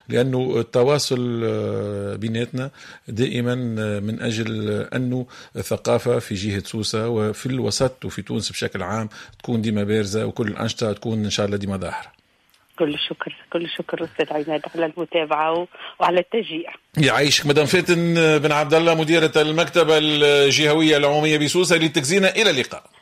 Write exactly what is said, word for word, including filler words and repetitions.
لأنه التواصل بيناتنا دائما من أجل أنه الثقافة في جهة سوسة وفي الوسط وفي تونس بشكل عام تكون ديما بارزة، وكل الأنشطة تكون إن شاء الله ديما ظاهرة. كل الشكر كل الشكر أستاذ عماد على المتابعة وعلى التشجيع. يعيشك مدام فاتن بن عبد الله، مديرة المكتبة الجهوية العمومية بسوسة للتخزينة. إلى اللقاء.